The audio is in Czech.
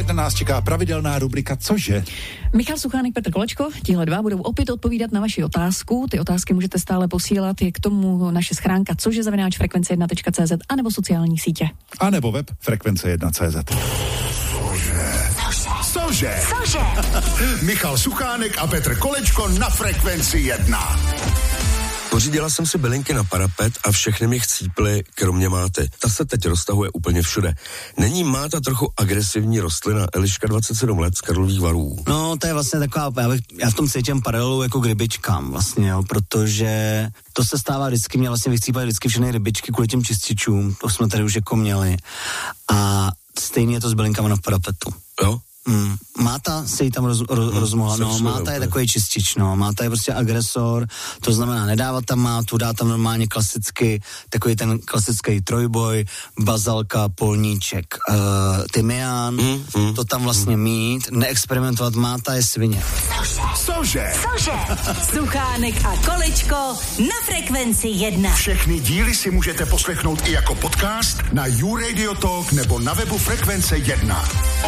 1 nás čeká pravidelná rubrika Cože? Michal Suchánek, Petr Kolečko, tihle dva budou opět odpovídat na vaši otázku. Ty otázky můžete stále posílat, je k tomu naše schránka cože@frekvence1.cz anebo sociální sítě. A nebo web frekvence1.cz. Cože? Michal Suchánek a Petr Kolečko na Frekvenci 1. Pořídila jsem si bylinky na parapet a všechny mi chcíply, kromě máty. Ta se teď roztahuje úplně všude. Není máta trochu agresivní rostlina? Eliška, 27 let, z Karlových Varů. No, to je vlastně taková, já v tom cítím paralelu jako k rybičkám vlastně, jo, protože to se stává vždycky, mě vlastně vychcípají vždycky všechny rybičky kvůli těm čističům, to jsme tady už jako měli. A stejně je to s bylinkama na parapetu. Jo? Máta se jí tam rozmohla, no, máta je takový čistič, no, máta je prostě agresor, to znamená nedávat tam mátu, dá tam normálně klasicky, takový ten klasický trojboj, bazalka, polníček, tymián, to tam vlastně mít, neexperimentovat, máta je svině. Cože? Suchánek a Kolečko na Frekvenci 1. Všechny díly si můžete poslechnout i jako podcast na YouRadio Talk nebo na webu Frekvence 1.